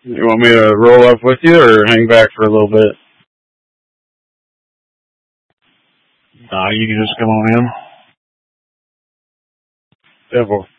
You want me to roll up with you or hang back for a little bit? You can just come on in. Devil.